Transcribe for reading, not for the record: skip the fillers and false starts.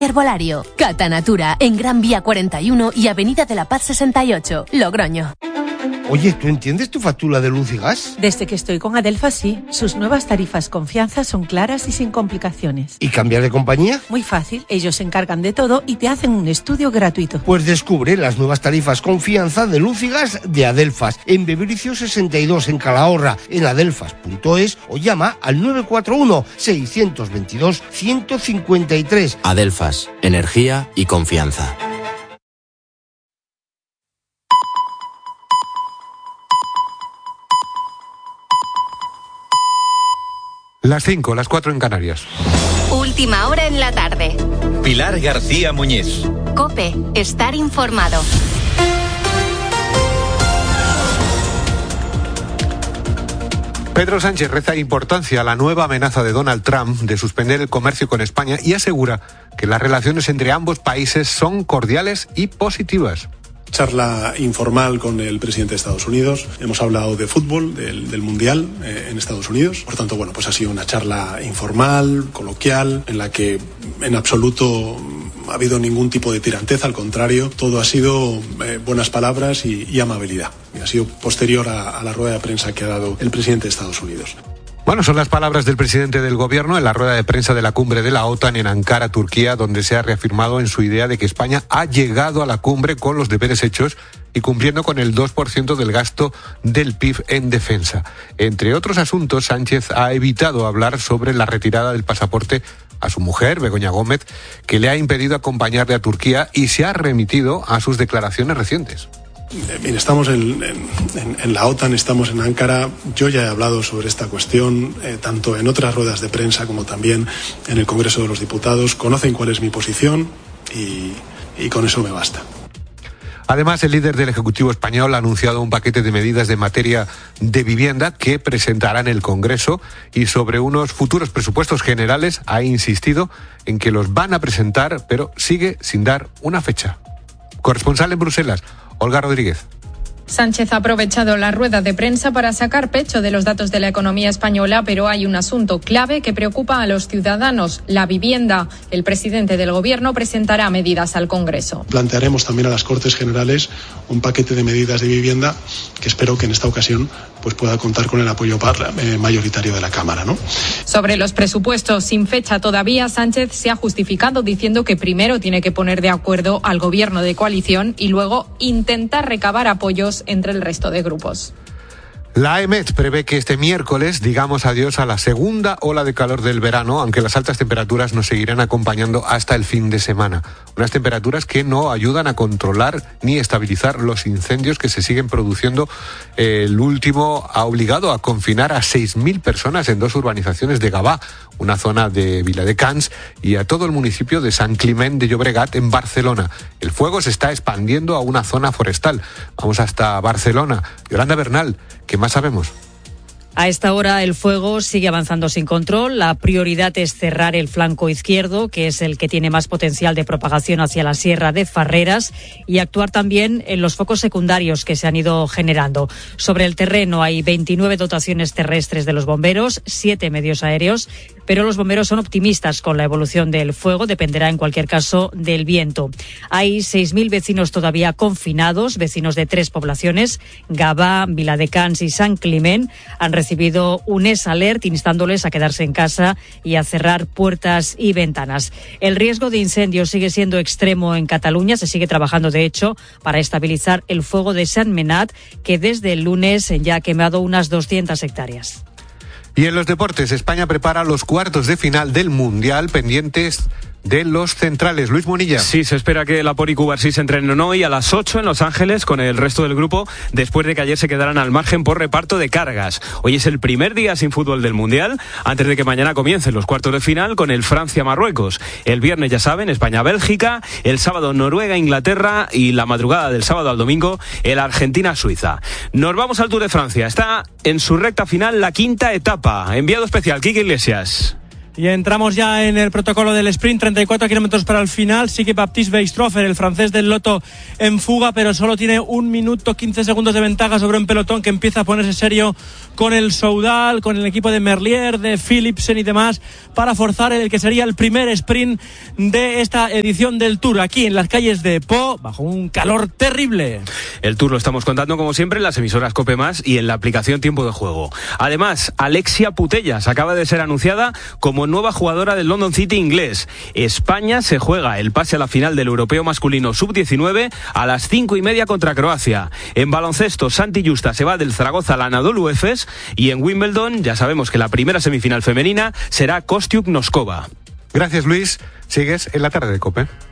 Herbolario, Cata Natura, en Gran Vía 41 y Avenida de la Paz 68, Logroño. Oye, ¿tú entiendes tu factura de luz y gas? Desde que estoy con Adelfa, sí. Sus nuevas tarifas Confianza son claras y sin complicaciones. ¿Y cambiar de compañía? Muy fácil. Ellos se encargan de todo y te hacen un estudio gratuito. Pues descubre las nuevas tarifas Confianza de luz y gas de Adelfas. En Bebericio 62, en Calahorra, en adelfas.es o llama al 941-622-153. Adelfas, energía y confianza. Las 5, las 4 en Canarias. Última hora en la tarde. Pilar García Muñiz. COPE, estar informado. Pedro Sánchez resta importancia a la nueva amenaza de Donald Trump de suspender el comercio con España y asegura que las relaciones entre ambos países son cordiales y positivas. Charla informal con el presidente de Estados Unidos. Hemos hablado de fútbol, del Mundial en Estados Unidos. Por tanto, bueno, pues ha sido una charla informal, coloquial, en la que en absoluto ha habido ningún tipo de tiranteza, al contrario, todo ha sido buenas palabras y amabilidad. Y ha sido posterior a la rueda de prensa que ha dado el presidente de Estados Unidos. Bueno, son las palabras del presidente del gobierno en la rueda de prensa de la cumbre de la OTAN en Ankara, Turquía, donde se ha reafirmado en su idea de que España ha llegado a la cumbre con los deberes hechos y cumpliendo con el 2% del gasto del PIB en defensa. Entre otros asuntos, Sánchez ha evitado hablar sobre la retirada del pasaporte a su mujer, Begoña Gómez, que le ha impedido acompañarle a Turquía y se ha remitido a sus declaraciones recientes. Bien, estamos en la OTAN, estamos en Ankara. Yo ya he hablado sobre esta cuestión, tanto en otras ruedas de prensa como también en el Congreso de los Diputados. Conocen cuál es mi posición y con eso me basta. Además, el líder del Ejecutivo español ha anunciado un paquete de medidas de materia de vivienda que presentará en el Congreso y sobre unos futuros presupuestos generales ha insistido en que los van a presentar, pero sigue sin dar una fecha. Corresponsal en Bruselas, Olga Rodríguez. Sánchez ha aprovechado la rueda de prensa para sacar pecho de los datos de la economía española, pero hay un asunto clave que preocupa a los ciudadanos, la vivienda. El presidente del Gobierno presentará medidas al Congreso. Plantearemos también a las Cortes Generales un paquete de medidas de vivienda que espero que en esta ocasión pues pueda contar con el apoyo mayoritario de la Cámara, ¿no? Sobre los presupuestos sin fecha todavía, Sánchez se ha justificado diciendo que primero tiene que poner de acuerdo al Gobierno de coalición y luego intentar recabar apoyos entre el resto de grupos. La AEMET prevé que este miércoles digamos adiós a la segunda ola de calor del verano, aunque las altas temperaturas nos seguirán acompañando hasta el fin de semana. Unas temperaturas que no ayudan a controlar ni estabilizar los incendios que se siguen produciendo. El último ha obligado a confinar a 6.000 personas en 2 urbanizaciones de Gavà, una zona de Viladecans, y a todo el municipio de Sant Climent de Llobregat, en Barcelona. El fuego se está expandiendo a una zona forestal. Vamos hasta Barcelona. Yolanda Bernal, ¿qué más sabemos? A esta hora el fuego sigue avanzando sin control. La prioridad es cerrar el flanco izquierdo, que es el que tiene más potencial de propagación hacia la Sierra de Farreras, y actuar también en los focos secundarios que se han ido generando. Sobre el terreno hay 29 dotaciones terrestres de los bomberos, 7 medios aéreos, pero los bomberos son optimistas con la evolución del fuego, dependerá en cualquier caso del viento. Hay 6.000 vecinos todavía confinados, vecinos de 3 poblaciones, Gavà, Viladecans y Sant Climent, han recibido un alert instándoles a quedarse en casa y a cerrar puertas y ventanas. El riesgo de incendio sigue siendo extremo en Cataluña. Se sigue trabajando, de hecho, para estabilizar el fuego de Sentmenat, que desde el lunes ya ha quemado unas 200 hectáreas. Y en los deportes, España prepara los cuartos de final del Mundial pendientes de los centrales. Luis Monilla. Sí, se espera que Laporte y Cubarsí se entrenen hoy a las 8 en Los Ángeles con el resto del grupo, después de que ayer se quedaran al margen por reparto de cargas. Hoy es el primer día sin fútbol del Mundial, antes de que mañana comiencen los cuartos de final con el Francia-Marruecos. El viernes, ya saben, España-Bélgica, el sábado Noruega-Inglaterra y la madrugada del sábado al domingo el Argentina-Suiza. Nos vamos al Tour de Francia. Está en su recta final la 5ª etapa. Enviado especial, Quique Iglesias. Y entramos ya en el protocolo del sprint, 34 kilómetros para el final. Sigue Baptiste Weistrofer, el francés del Lotto, en fuga, pero solo tiene 1 minuto 15 segundos de ventaja sobre un pelotón que empieza a ponerse serio con el Soudal, con el equipo de Merlier, de Philipsen y demás, para forzar el que sería el primer sprint de esta edición del Tour, aquí en las calles de Po, bajo un calor terrible. El Tour lo estamos contando como siempre en las emisoras COPE+ y en la aplicación Tiempo de Juego. Además, Alexia Putellas acaba de ser anunciada como nueva jugadora del London City inglés. España se juega el pase a la final del Europeo Masculino Sub-19 a las 5:30 contra Croacia. En baloncesto, Santi Justa se va del Zaragoza al Anadolu Efes, y en Wimbledon ya sabemos que la primera semifinal femenina será Kostiuk-Noskova. Gracias, Luis. Sigues en la tarde de COPE.